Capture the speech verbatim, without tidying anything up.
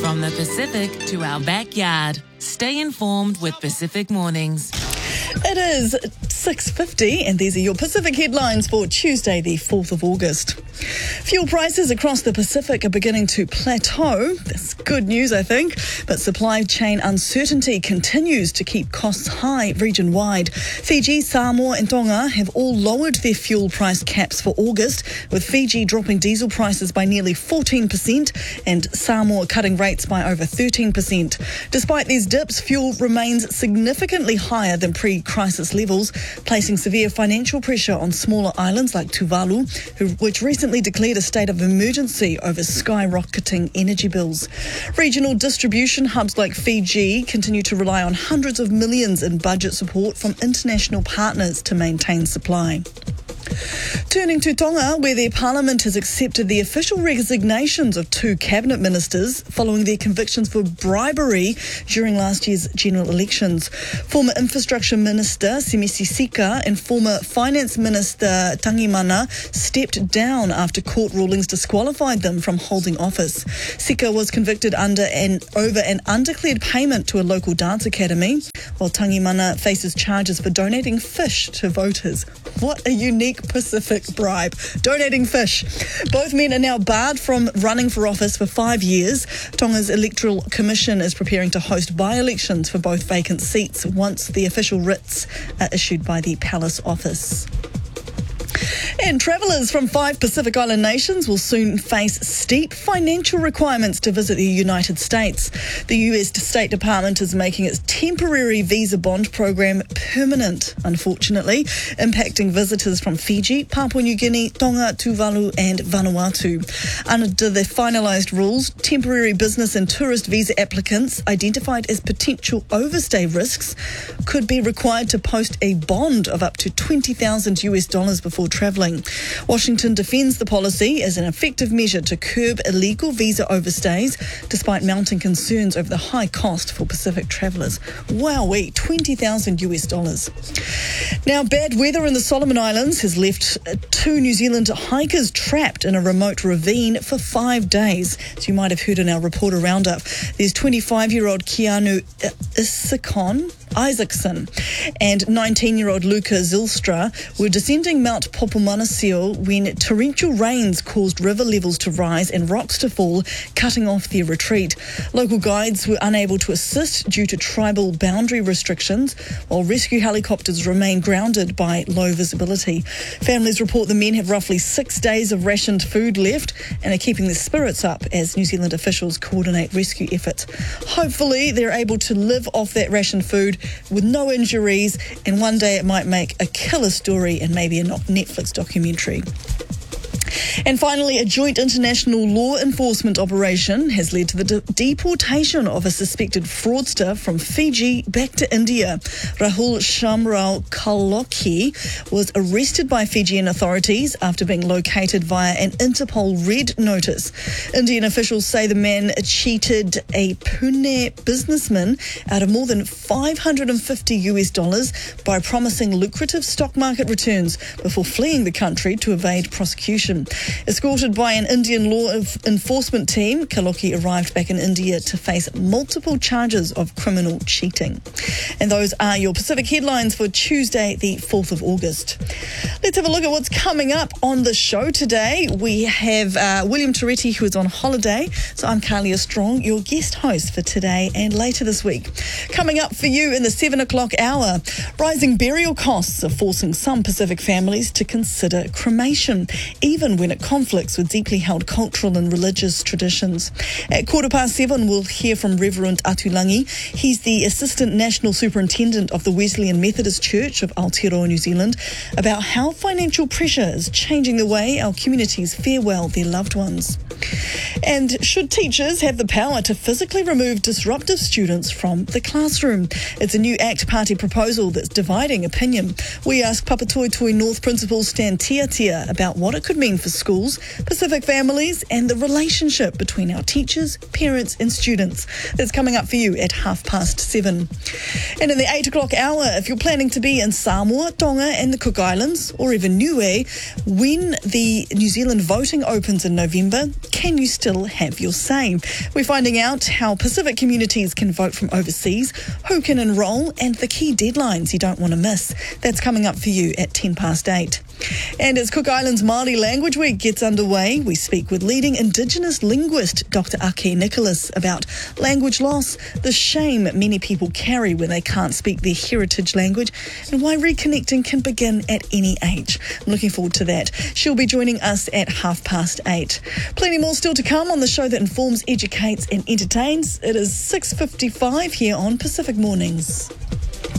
From the Pacific to our backyard. Stay informed with Pacific Mornings. It is six fifty and these are your Pacific headlines for Tuesday the fourth of August. Fuel prices across the Pacific are beginning to plateau. That's good news, I think, but supply chain uncertainty continues to keep costs high region-wide. Fiji, Samoa and Tonga have all lowered their fuel price caps for August, with Fiji dropping diesel prices by nearly fourteen percent and Samoa cutting rates by over thirteen percent. Despite these dips, fuel remains significantly higher than pre-crisis levels, placing severe financial pressure on smaller islands like Tuvalu, who, which recently declared a state of emergency over skyrocketing energy bills. Regional distribution hubs like Fiji continue to rely on hundreds of millions in budget support from international partners to maintain supply. Turning to Tonga, where their parliament has accepted the official resignations of two cabinet ministers following their convictions for bribery during last year's general elections. Former infrastructure minister Semisi Sika and former finance minister Tangimana stepped down after court rulings disqualified them from holding office. Sika was convicted under an over an undeclared payment to a local dance academy, while Tangimana faces charges for donating fish to voters. What a unique Pacific bribe. Donating fish. Both men are now barred from running for office for five years. Tonga's Electoral Commission is preparing to host by-elections for both vacant seats once the official writs are issued by the Palace Office. And travellers from five Pacific Island nations will soon face steep financial requirements to visit the United States. The U S State Department is making its temporary visa bond program permanent, unfortunately, impacting visitors from Fiji, Papua New Guinea, Tonga, Tuvalu and Vanuatu. Under the finalised rules, temporary business and tourist visa applicants identified as potential overstay risks could be required to post a bond of up to twenty thousand US dollars before travelling. Washington defends the policy as an effective measure to curb illegal visa overstays, despite mounting concerns over the high cost for Pacific travellers. Wowee, twenty thousand US dollars. Now, bad weather in the Solomon Islands has left two New Zealand hikers trapped in a remote ravine for five days. As you might have heard in our reporter roundup, there's twenty-five-year-old Keanu Isakon Isaacson and nineteen-year-old Luca Zylstra were descending Mount Popomanasio when torrential rains caused river levels to rise and rocks to fall, cutting off their retreat. Local guides were unable to assist due to tribal boundary restrictions, while rescue helicopters remain grounded by low visibility. Families report the men have roughly six days of rationed food left and are keeping their spirits up as New Zealand officials coordinate rescue efforts. Hopefully they're able to live off that rationed food with no injuries, and one day it might make a killer story and maybe a Netflix documentary. And finally, a joint international law enforcement operation has led to the de- deportation of a suspected fraudster from Fiji back to India. Rahul Shamrao Kaloki was arrested by Fijian authorities after being located via an Interpol red notice. Indian officials say the man cheated a Pune businessman out of more than five hundred fifty US dollars by promising lucrative stock market returns before fleeing the country to evade prosecution. Escorted by an Indian law enforcement team, Kaloki arrived back in India to face multiple charges of criminal cheating. And those are your Pacific headlines for Tuesday, the fourth of August. Let's have a look at what's coming up on the show today. We have uh, William Toretti, who is on holiday. So I'm Carlia Strong, your guest host for today and later this week. Coming up for you in the seven o'clock hour, rising burial costs are forcing some Pacific families to consider cremation, even when it conflicts with deeply held cultural and religious traditions. At quarter past seven, we'll hear from Reverend Atulangi. He's the Assistant National Superintendent of the Wesleyan Methodist Church of Aotearoa, New Zealand, about how financial pressure is changing the way our communities farewell their loved ones. And should teachers have the power to physically remove disruptive students from the classroom? It's a new ACT Party proposal that's dividing opinion. We ask Papatoetoe North Principal Stan Tiatia about what it could mean for schools, Pacific families and the relationship between our teachers, parents and students. That's coming up for you at half past seven. And in the eight o'clock hour, if you're planning to be in Samoa, Tonga and the Cook Islands, or even Niue, when the New Zealand voting opens in November, can you still have your say? We're finding out how Pacific communities can vote from overseas, who can enrol, and the key deadlines you don't want to miss. That's coming up for you at ten past eight. And as Cook Islands Māori Language Week gets underway, we speak with leading Indigenous linguist Doctor Ake Nicholas about language loss, the shame many people carry when they can't speak their heritage language, and why reconnecting can begin at any age. I'm looking forward to that. She'll be joining us at half past eight. Plenty more still to come on the show that informs, educates and entertains. It is six fifty-five here on Pacific Mornings.